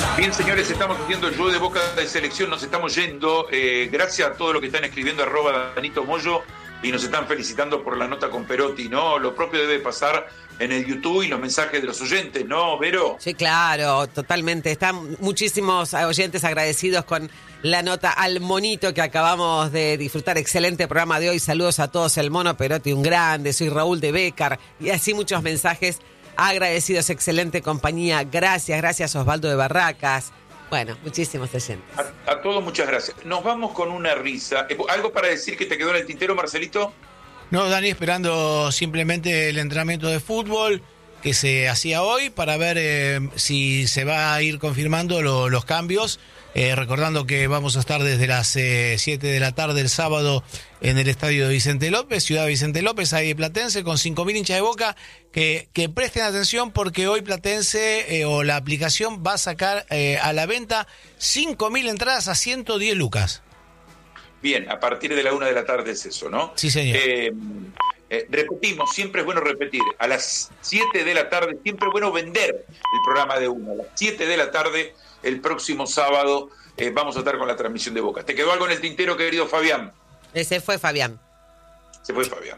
Bien, señores, estamos haciendo el juego de Boca de selección, nos estamos yendo. Gracias a todos los que están escribiendo @Danito Moyo y nos están felicitando por la nota con Perotti, ¿no? Lo propio debe pasar en el YouTube y los mensajes de los oyentes, ¿no, Vero? Sí, claro, totalmente. Están muchísimos oyentes agradecidos con la nota al monito que acabamos de disfrutar. Excelente programa de hoy. Saludos a todos. El Mono Perotti, un grande. Soy Raúl de Bécar. Y así muchos mensajes agradecidos. Excelente compañía. Gracias Osvaldo de Barracas. Bueno, muchísimos oyentes. A todos muchas gracias. Nos vamos con una risa. ¿Algo para decir que te quedó en el tintero, Marcelito? No, Dani, esperando simplemente el entrenamiento de fútbol que se hacía hoy para ver si se va a ir confirmando los cambios. Recordando que vamos a estar desde las 7 de la tarde el sábado en el estadio de Vicente López, Ciudad Vicente López, ahí Platense, con 5.000 hinchas de Boca, que presten atención porque hoy Platense o la aplicación va a sacar a la venta 5.000 entradas a 110 lucas. Bien, a partir de la 1 de la tarde es eso, ¿no? Sí, señor. Repetimos, siempre es bueno repetir, a las 7 de la tarde, siempre es bueno vender el programa de 1, a las 7 de la tarde, el próximo sábado, vamos a estar con la transmisión de Boca. ¿Te quedó algo en el tintero, querido Fabián? Ese fue Fabián. Se fue Fabián.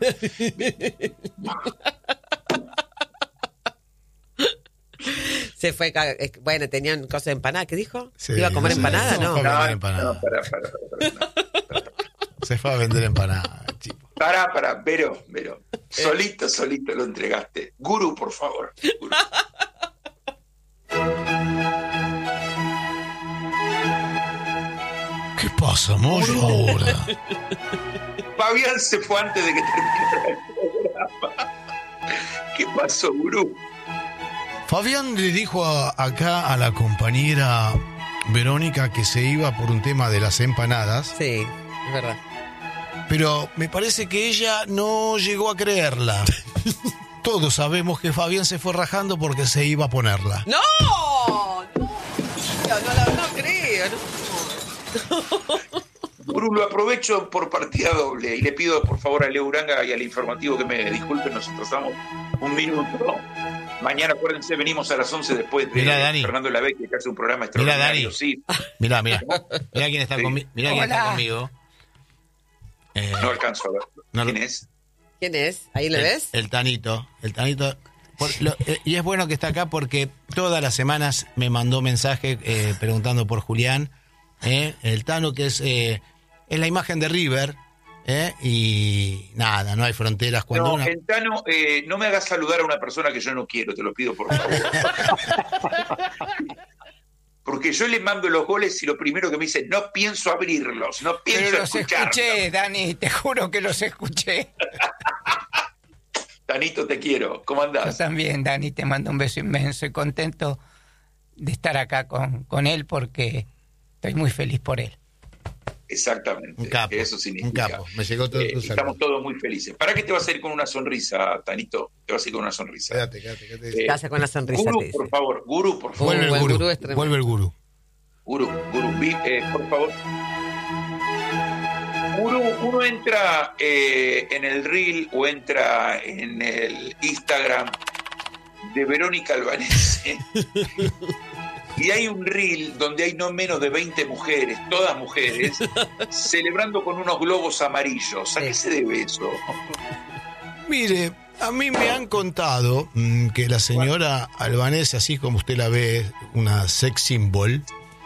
Se fue, bueno, tenían cosas de empanada, ¿qué dijo? Sí, ¿iba a comer empanada? No. Para. Se fue a vender empanada, chico. Para, Vero. Solito lo entregaste. Gurú, por favor. Gurú. ¿Qué pasa, Moyo, ahora? Fabián se fue antes de que terminara el programa. ¿Qué pasó, Gurú? Fabián le dijo acá a la compañera Verónica que se iba por un tema de las empanadas. Sí, es verdad. Pero me parece que ella no llegó a creerla. Todos sabemos que Fabián se fue rajando porque se iba a ponerla. ¡No! No creo. No. Gurú, lo aprovecho por partida doble y le pido por favor a Leo Uranga y al informativo que me disculpen, nos atrasamos un minuto. Mañana, acuérdense, venimos a las 11 después de Fernando Lavecchia, que hace un programa extraordinario. Mirá, Dani. Sí. Mirá quién está conmigo. Mirá quién está conmigo. No alcanzo a ver. ¿Quién es? ¿Quién es? ¿Ahí le ves? El Tanito. Y es bueno que está acá porque todas las semanas me mandó mensaje preguntando por Julián. El Tano, que es la imagen de River. Y nada, no hay fronteras. Cuando el Tano, no me hagas saludar a una persona que yo no quiero, te lo pido por favor. Porque yo le mando los goles y lo primero que me dice, no pienso abrirlos, no pienso escucharlos. Pero los escuché, Dani, te juro que los escuché. Tanito, te quiero, ¿cómo andás? Yo también, Dani, te mando un beso inmenso y contento de estar acá con él porque estoy muy feliz por él. Exactamente, un capo, eso significa. Un capo, me llegó todo tu saludo. Estamos todos muy felices. ¿Para qué te vas a ir con una sonrisa, Tanito? Te vas a ir con una sonrisa. Quédate. Casa con la sonrisa. Gurú, por favor. Vuelve el gurú. Gurú, por favor. Uno entra en el reel o entra en el Instagram de Verónica Albanese y hay un reel donde hay no menos de 20 mujeres, todas mujeres, celebrando con unos globos amarillos. ¿A qué se debe eso? Mire, a mí me han contado que la señora Albanese, así como usted la ve, una sex symbol,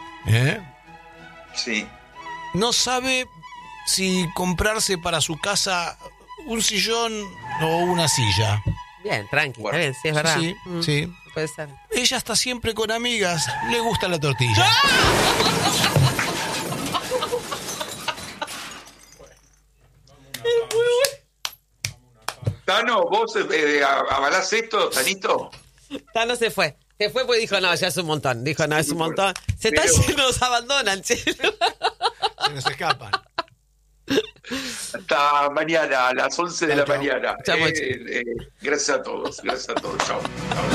sí, no sabe si comprarse para su casa un sillón o una silla. Bien, tranqui, está bien, sí, es verdad. Sí. Puede ser. Ella está siempre con amigas, le gusta la tortilla. Tano, ¿vos avalás esto, Tanito? Tano se fue. Se fue porque dijo, no, ya es un montón. Dijo, no, es un montón. Nos abandonan, che. Se nos escapan. Hasta mañana, a las 11 de la mañana. Chau, gracias a todos. Chao.